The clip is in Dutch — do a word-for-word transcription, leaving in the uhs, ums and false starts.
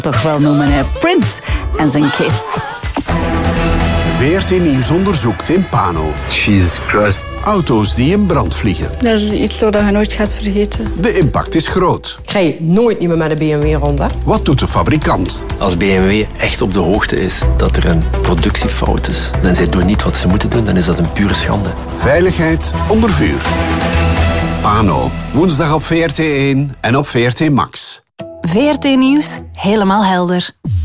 toch wel noemen, hè? Prince en zijn Kiss. V R T Nieuws onderzoekt in Pano. Jesus Christ. Auto's die in brand vliegen. Dat is iets dat je nooit gaat vergeten. De impact is groot. Ik rij nooit niet meer met de B M W rond, hè? Wat doet de fabrikant? Als B M W echt op de hoogte is dat er een productiefout is en zij doen niet wat ze moeten doen, dan is dat een pure schande. Veiligheid onder vuur. Pano, woensdag op V R T één en op V R T Max. V R T Nieuws, helemaal helder.